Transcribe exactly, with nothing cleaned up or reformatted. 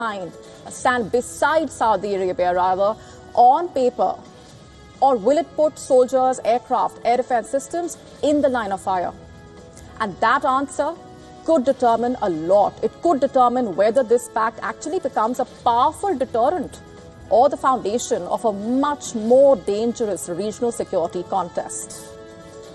behind, stand beside Saudi Arabia, rather, on paper? Or will it put soldiers, aircraft, air defense systems in the line of fire? And that answer could determine a lot. It could determine whether this pact actually becomes a powerful deterrent or the foundation of a much more dangerous regional security contest.